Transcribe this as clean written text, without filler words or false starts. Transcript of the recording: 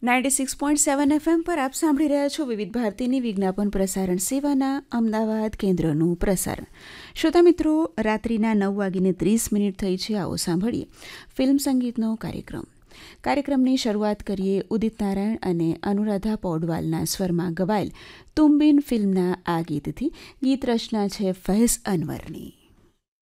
96.7 FM પર આપ સાંભળી રહ્યા છો વિવિધ ભારતીની વિજ્ઞાપન પ્રસારણ સેવાના અમદાવાદ કેન્દ્રનું પ્રસારણ. શ્રોતા મિત્રો, રાત્રિના 9:30 થઈ છે. આવો સાંભળીએ ફિલ્મ સંગીતનો કાર્યક્રમ. કાર્યક્રમની શરૂઆત કરીએ ઉદિત નારાયણ અને અનુરાધા પૌડવાલના સ્વરમાં ગવાયેલ તુમ બિન ફિલ્મના આ ગીતથી. ગીત રચના છે ફૈઝ અનવરની.